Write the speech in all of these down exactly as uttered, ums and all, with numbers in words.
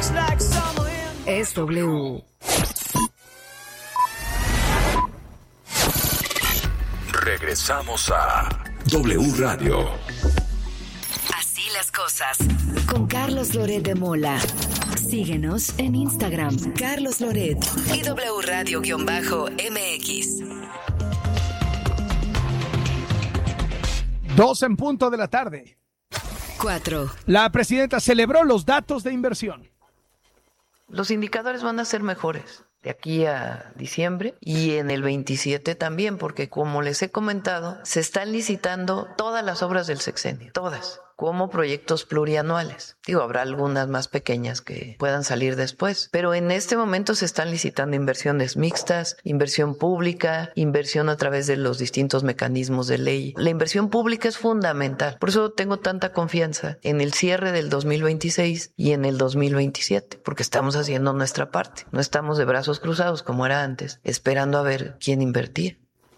Es W. Regresamos a W Radio. Así las cosas. Con Carlos Loret de Mola. Síguenos en Instagram, Carlos Loret y W Radio-M X. Dos en punto de la tarde. Cuatro. La presidenta celebró los datos de inversión. Los indicadores van a ser mejores de aquí a diciembre y en el veintisiete también, porque como les he comentado, se están licitando todas las obras del sexenio, todas, como proyectos plurianuales. Digo, habrá algunas más pequeñas que puedan salir después, pero en este momento se están licitando inversiones mixtas, inversión pública, inversión a través de los distintos mecanismos de ley. La inversión pública es fundamental, por eso tengo tanta confianza en el cierre del dos mil veintiséis y en el dos mil veintisiete, porque estamos haciendo nuestra parte, no estamos de brazos cruzados como era antes, esperando a ver quién invertía.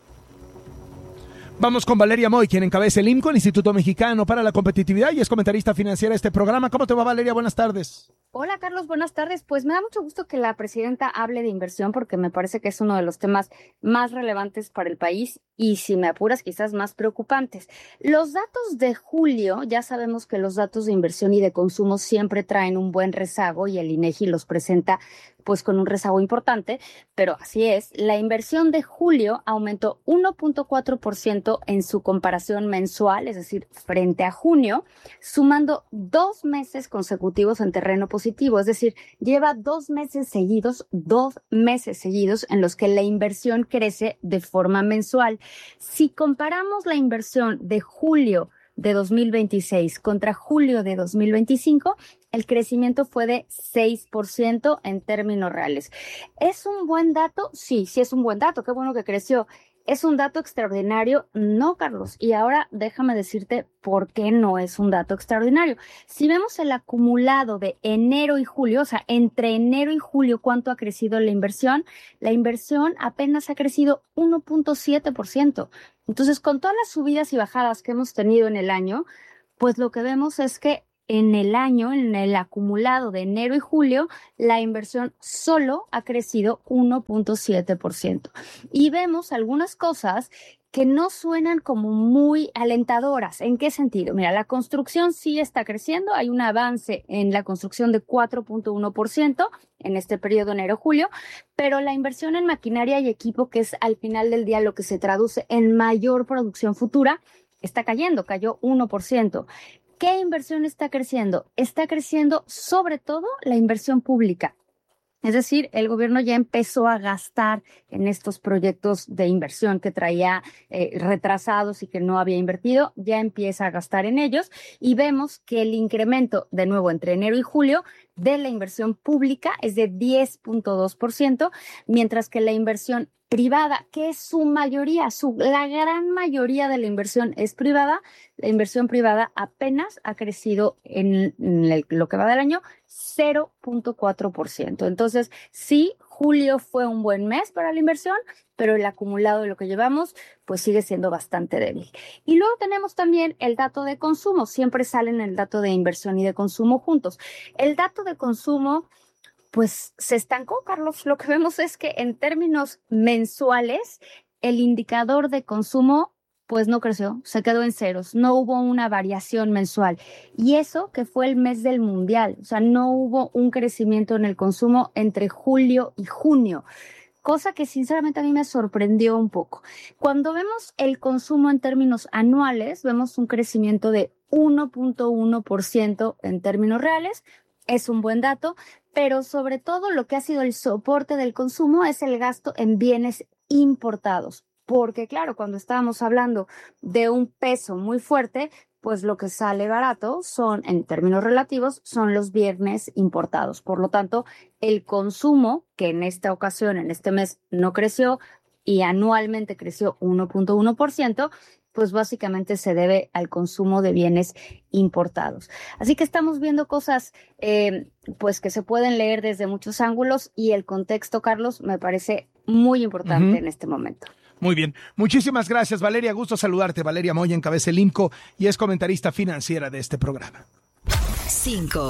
Vamos con Valeria Moy, quien encabeza el IMCO, el Instituto Mexicano para la Competitividad, y es comentarista financiera de este programa. ¿Cómo te va, Valeria? Buenas tardes. Hola, Carlos, buenas tardes. Pues me da mucho gusto que la presidenta hable de inversión porque me parece que es uno de los temas más relevantes para el país y, si me apuras, quizás más preocupantes. Los datos de julio, ya sabemos que los datos de inversión y de consumo siempre traen un buen rezago y el INEGI los presenta pues con un rezago importante, pero así es. La inversión de julio aumentó uno punto cuatro por ciento en su comparación mensual, es decir, frente a junio, sumando dos meses consecutivos en terreno positivo, es decir, lleva dos meses seguidos, dos meses seguidos en los que la inversión crece de forma mensual. Si comparamos la inversión de julio de dos mil veintiséis contra julio de dos mil veinticinco, el crecimiento fue de seis por ciento en términos reales. ¿Es un buen dato? Sí, sí es un buen dato. Qué bueno que creció. ¿Es un dato extraordinario? No, Carlos. Y ahora déjame decirte por qué no es un dato extraordinario. Si vemos el acumulado de enero y julio, o sea, entre enero y julio, ¿cuánto ha crecido la inversión? La inversión apenas ha crecido uno punto siete por ciento. Entonces, con todas las subidas y bajadas que hemos tenido en el año, pues lo que vemos es que en el año, en el acumulado de enero y julio, la inversión solo ha crecido uno punto siete por ciento. Y vemos algunas cosas que no suenan como muy alentadoras. ¿En qué sentido? Mira, la construcción sí está creciendo, hay un avance en la construcción de cuatro punto uno por ciento en este periodo enero-julio, pero la inversión en maquinaria y equipo, que es al final del día lo que se traduce en mayor producción futura, está cayendo, cayó uno por ciento. ¿Qué inversión está creciendo? Está creciendo sobre todo la inversión pública. Es decir, el gobierno ya empezó a gastar en estos proyectos de inversión que traía eh, retrasados y que no había invertido, ya empieza a gastar en ellos y vemos que el incremento, de nuevo, entre enero y julio, de la inversión pública es de diez punto dos por ciento, mientras que la inversión privada, que es su mayoría, su, la gran mayoría de la inversión es privada, la inversión privada apenas ha crecido en, en el, lo que va del año cero punto cuatro por ciento. Entonces, sí, julio fue un buen mes para la inversión, pero el acumulado de lo que llevamos pues sigue siendo bastante débil. Y luego tenemos también el dato de consumo, siempre salen el dato de inversión y de consumo juntos. El dato de consumo pues se estancó, Carlos. Lo que vemos es que en términos mensuales, el indicador de consumo pues no creció, se quedó en ceros, no hubo una variación mensual. Y eso que fue el mes del Mundial, o sea, no hubo un crecimiento en el consumo entre julio y junio, cosa que sinceramente a mí me sorprendió un poco. Cuando vemos el consumo en términos anuales, vemos un crecimiento de uno punto uno por ciento en términos reales, es un buen dato, pero sobre todo lo que ha sido el soporte del consumo es el gasto en bienes importados. Porque claro, cuando estábamos hablando de un peso muy fuerte, pues lo que sale barato son, en términos relativos, son los bienes importados. Por lo tanto, el consumo, que en esta ocasión, en este mes, no creció y anualmente creció uno punto uno por ciento, pues básicamente se debe al consumo de bienes importados. Así que estamos viendo cosas eh, pues que se pueden leer desde muchos ángulos y el contexto, Carlos, me parece muy importante uh-huh. en este momento. Muy bien. Muchísimas gracias, Valeria. Gusto saludarte. Valeria Moy encabeza el IMCO y es comentarista financiera de este programa. Cinco.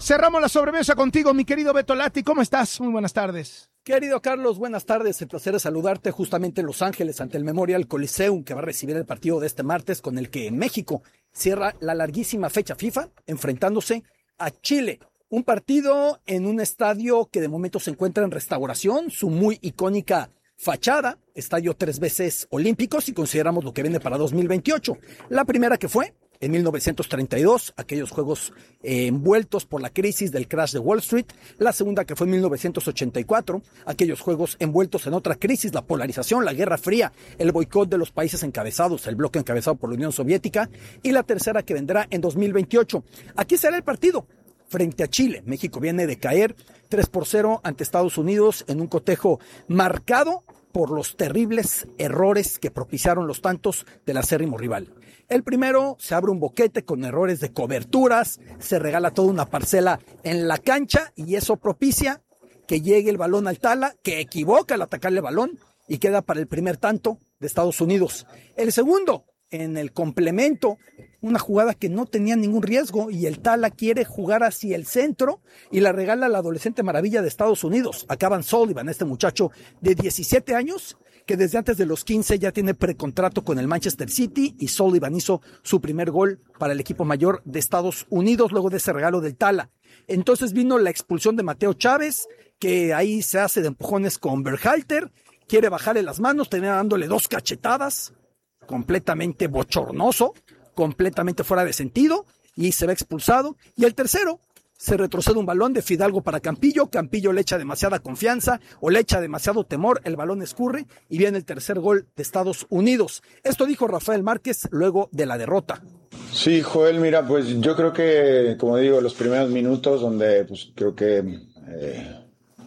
Cerramos la sobremesa contigo, mi querido Beto Lati. ¿Cómo estás? Muy buenas tardes. Querido Carlos, buenas tardes. El placer de saludarte justamente en Los Ángeles ante el Memorial Coliseum, que va a recibir el partido de este martes con el que México cierra la larguísima fecha FIFA enfrentándose a Chile. Un partido en un estadio que de momento se encuentra en restauración, su muy icónica fachada, estadio tres veces olímpico si consideramos lo que viene para dos mil veintiocho. La primera que fue en mil novecientos treinta y dos, aquellos juegos eh, envueltos por la crisis del crash de Wall Street. La segunda que fue en mil novecientos ochenta y cuatro, aquellos juegos envueltos en otra crisis, la polarización, la Guerra Fría, el boicot de los países encabezados, el bloque encabezado por la Unión Soviética. Y la tercera que vendrá en dos mil veintiocho. Aquí será el partido frente a Chile. México viene de caer tres por cero ante Estados Unidos en un cotejo marcado por los terribles errores que propiciaron los tantos del acérrimo rival. El primero, se abre un boquete con errores de coberturas, se regala toda una parcela en la cancha y eso propicia que llegue el balón al Tala, que equivoca al atacarle el balón y queda para el primer tanto de Estados Unidos. El segundo, en el complemento, una jugada que no tenía ningún riesgo y el Tala quiere jugar hacia el centro y la regala la adolescente maravilla de Estados Unidos, a Cavan Sullivan, este muchacho de diecisiete años, que desde antes de los quince ya tiene precontrato con el Manchester City, y Sullivan hizo su primer gol para el equipo mayor de Estados Unidos luego de ese regalo del Tala. Entonces vino la expulsión de Mateo Chávez, que ahí se hace de empujones con Berhalter, quiere bajarle las manos, termina dándole dos cachetadas, completamente bochornoso, completamente fuera de sentido, y se ve expulsado. Y el tercero, se retrocede un balón de Fidalgo para Campillo, Campillo le echa demasiada confianza o le echa demasiado temor, el balón escurre y viene el tercer gol de Estados Unidos. Esto dijo Rafael Márquez luego de la derrota. Sí, Joel, mira, pues yo creo que, como digo, los primeros minutos donde pues creo que eh,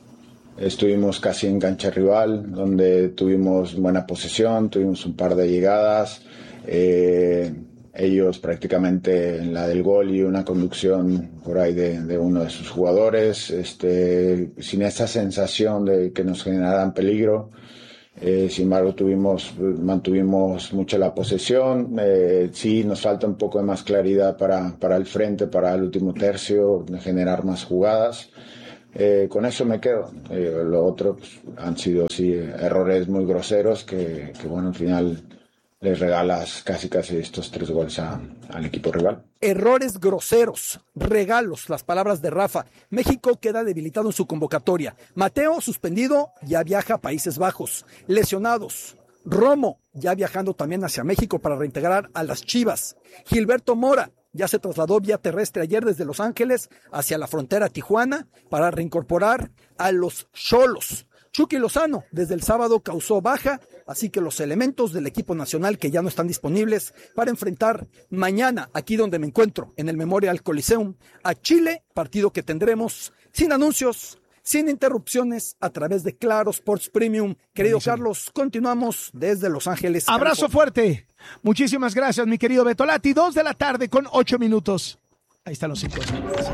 estuvimos casi en cancha rival, donde tuvimos buena posesión, tuvimos un par de llegadas, eh, ellos prácticamente en la del gol y una conducción por ahí de, de uno de sus jugadores, este, sin esa sensación de que nos generaran peligro. Eh, sin embargo, tuvimos, mantuvimos mucho la posesión. Eh, sí, nos falta un poco de más claridad para, para el frente, para el último tercio, de generar más jugadas. Eh, con eso me quedo. Eh, lo otro pues, han sido sí errores muy groseros que, que bueno, al final les regalas casi casi estos tres goles a, al equipo rival. Errores groseros, regalos, las palabras de Rafa. México queda debilitado en su convocatoria. Mateo, suspendido, ya viaja a Países Bajos. Lesionados. Romo, ya viajando también hacia México para reintegrar a las Chivas. Gilberto Mora, ya se trasladó vía terrestre ayer desde Los Ángeles hacia la frontera Tijuana para reincorporar a los Xolos. Chucky Lozano desde el sábado causó baja, así que los elementos del equipo nacional que ya no están disponibles para enfrentar mañana, aquí donde me encuentro, en el Memorial Coliseum, a Chile, partido que tendremos sin anuncios, sin interrupciones, a través de Claro Sports Premium. Querido Buenísimo. Carlos, continuamos desde Los Ángeles. Abrazo California. fuerte. Muchísimas gracias, mi querido Beto Lati. Dos de la tarde con ocho minutos. Ahí están los cinco.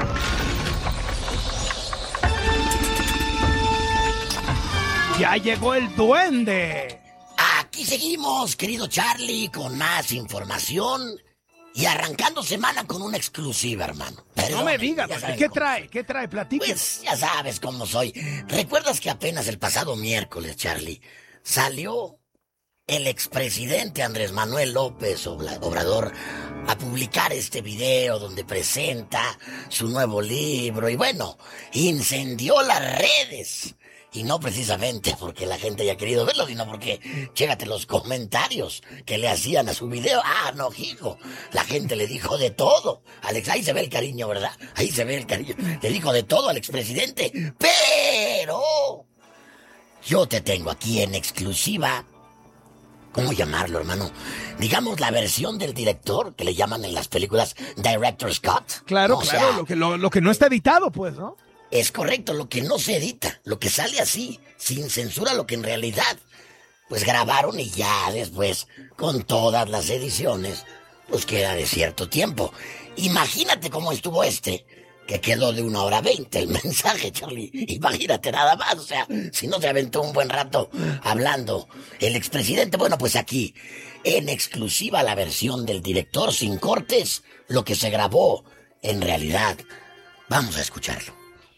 Ya llegó el duende. Aquí seguimos, querido Charlie, con más información y arrancando semana con una exclusiva, hermano. Perdón, no me digas, ¿qué trae? ¿Qué trae? Platique. Pues ya sabes cómo soy. ¿Recuerdas que apenas el pasado miércoles, Charlie, salió el expresidente Andrés Manuel López Obrador a publicar este video donde presenta su nuevo libro y bueno, incendió las redes? Y no precisamente porque la gente haya querido verlo, sino porque, chécate los comentarios que le hacían a su video. Ah, no, hijo, la gente le dijo de todo. Alex, ahí se ve el cariño, ¿verdad? Ahí se ve el cariño. Le dijo de todo al expresidente. Pero yo te tengo aquí en exclusiva. ¿Cómo llamarlo, hermano? Digamos la versión del director, que le llaman en las películas Director's Cut. Claro, o claro, sea, lo que, lo, lo que no está editado, pues, ¿no? Es correcto, lo que no se edita, lo que sale así, sin censura, lo que en realidad, pues grabaron y ya después, con todas las ediciones, pues queda de cierto tiempo. Imagínate cómo estuvo este, que quedó de una hora veinte el mensaje, Charlie. Imagínate nada más, o sea, si no se aventó un buen rato hablando el expresidente. Bueno, pues aquí, en exclusiva la versión del director sin cortes, lo que se grabó en realidad. Vamos a escucharlo.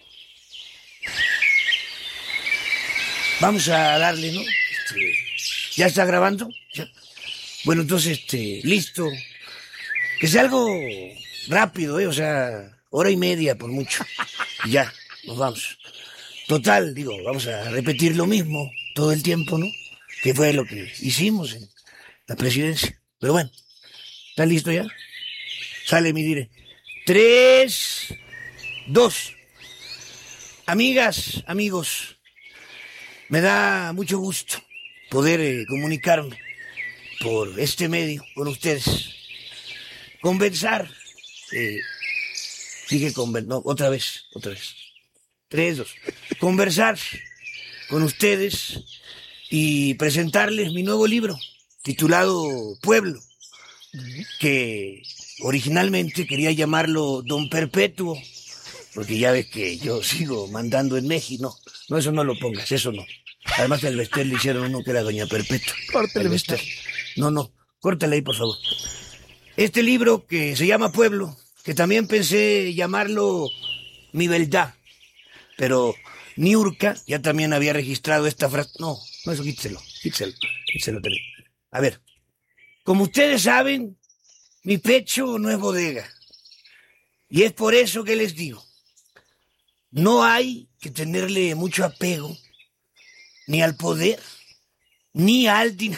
Vamos a darle, ¿no? Este, ¿ya está grabando? ¿Ya? Bueno, entonces, este, listo. Que sea algo rápido, ¿eh? O sea, hora y media por mucho. Y ya, nos vamos. Total, digo, vamos a repetir lo mismo todo el tiempo, ¿no? Que fue lo que hicimos en la presidencia. Pero bueno, ¿está listo ya? Sale mi dire. Tres, dos. Amigas, amigos, me da mucho gusto poder eh, comunicarme por este medio con ustedes. Conversar. Eh, sigue conversar. No, otra vez, otra vez. Tres, dos. Conversar con ustedes y presentarles mi nuevo libro titulado Pueblo, que originalmente quería llamarlo Don Perpetuo, porque ya ves que yo sigo mandando en México. No, no, eso no lo pongas, eso no. Además al Bester le hicieron uno que era Doña Perpetua. Córtale, Bester. No, no, córtale ahí, por favor. Este libro que se llama Pueblo, que también pensé llamarlo Mi Verdad, pero Niurka ya también había registrado esta frase. No, no, eso quítelo, quítelo, quítelo también. A ver, como ustedes saben, mi pecho no es bodega. Y es por eso que les digo, no hay que tenerle mucho apego ni al poder, ni al dinero.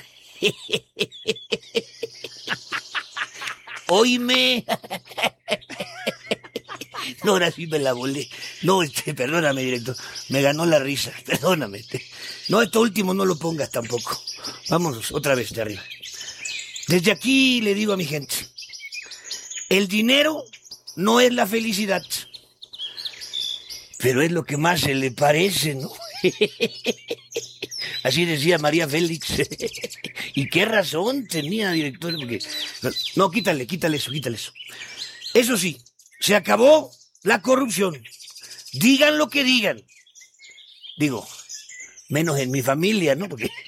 Oíme. No, ahora sí me la volé. No, este, perdóname, director. Me ganó la risa. Perdóname. Este. No, esto último no lo pongas tampoco. Vámonos, otra vez de arriba. Desde aquí le digo a mi gente, el dinero no es la felicidad, pero es lo que más se le parece, ¿no? Así decía María Félix. Y qué razón tenía, director, porque... No, quítale, quítale eso, quítale eso. Eso sí, se acabó la corrupción. Digan lo que digan. Digo, menos en mi familia, ¿no? Porque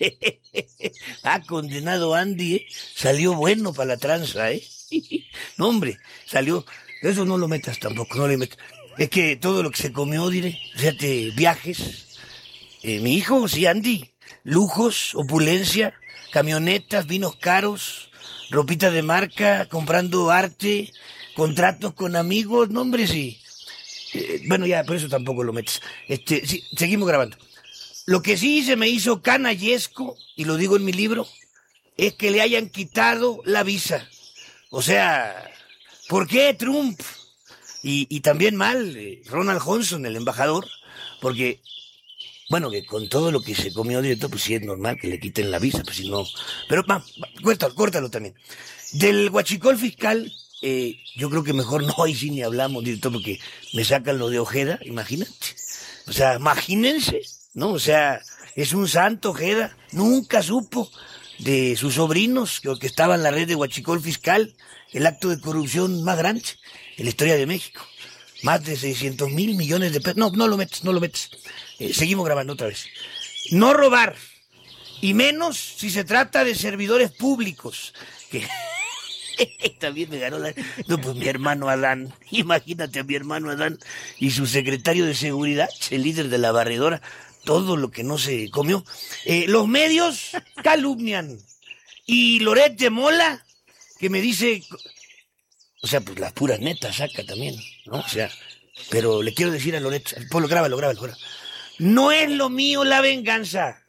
ha condenado Andy, ¿eh? Salió bueno para la tranza, ¿eh? No, hombre, salió... Eso no lo metas tampoco, no le metas. Es que todo lo que se comió, diré, fíjate, viajes... Eh, mi hijo, sí, Andy, lujos, opulencia, camionetas, vinos caros, ropita de marca, comprando arte, contratos con amigos, no, hombre, sí. Eh, bueno, ya, por eso tampoco lo metes. Este, sí, seguimos grabando. Lo que sí se me hizo canallesco, y lo digo en mi libro, es que le hayan quitado la visa. O sea, ¿por qué Trump? Y, y también mal, eh, Ronald Johnson, el embajador, porque... Bueno, que con todo lo que se comió directo, pues sí es normal que le quiten la visa, pues si no... Pero, va, va, córtalo, córtalo también. Del huachicol fiscal, eh, yo creo que mejor no, ahí sí ni hablamos directo, porque me sacan lo de Ojeda, imagínate. O sea, imagínense, ¿no? O sea, es un santo Ojeda, nunca supo de sus sobrinos que orquestaban la red de huachicol fiscal, el acto de corrupción más grande en la historia de México. Más de seiscientos mil millones de pesos. No, no lo metes, no lo metes. Eh, seguimos grabando otra vez. No robar. Y menos si se trata de servidores públicos. Que también me ganó la... No, pues mi hermano Adán. Imagínate a mi hermano Adán y su secretario de seguridad, el líder de la barredora. Todo lo que no se comió. Eh, los medios calumnian. Y Loret de Mola, que me dice... O sea, pues las puras netas saca también, ¿no? O sea, pero le quiero decir a Loret, Polo, grábalo, grábalo, grábalo. No es lo mío la venganza,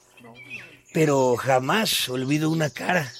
pero jamás olvido una cara.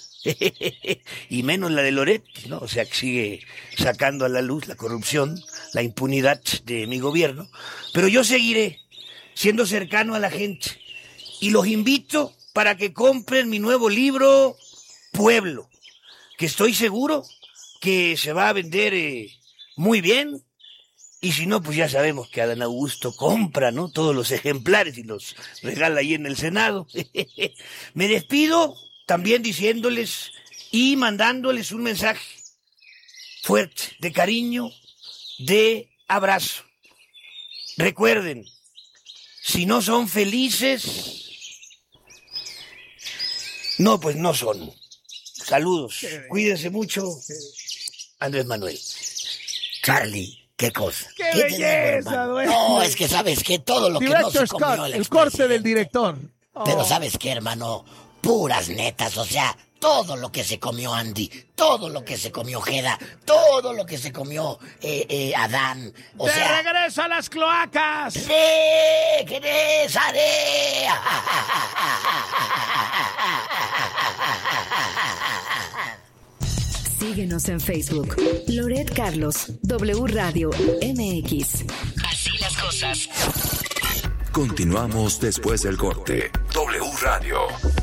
Y menos la de Loret, ¿no? O sea, que sigue sacando a la luz la corrupción, la impunidad de mi gobierno. Pero yo seguiré siendo cercano a la gente. Y los invito para que compren mi nuevo libro, Pueblo, que estoy seguro que se va a vender eh, muy bien, y si no, pues ya sabemos que Adán Augusto compra, ¿no?, todos los ejemplares y los regala ahí en el Senado. Me despido también diciéndoles y mandándoles un mensaje fuerte, de cariño, de abrazo. Recuerden, si no son felices, no, pues no son. Saludos, cuídense mucho. Andrés Manuel. Charlie, ¿Qué cosa? ¡Qué ¿Qué belleza, digo, güey! No, es que sabes que todo lo que no se Director's comió cut, el el corte del expresidente. director. Pero Oh. ¿sabes qué, hermano? Puras netas, o sea, todo lo que se comió Andy, todo lo que se comió Jeda, todo lo que se comió eh, eh, Adán, o ¡De sea... regreso a las cloacas! ¡Regresaré! Síguenos en Facebook. Loret Carlos, W Radio M X. Así las cosas. Continuamos después del corte. W Radio.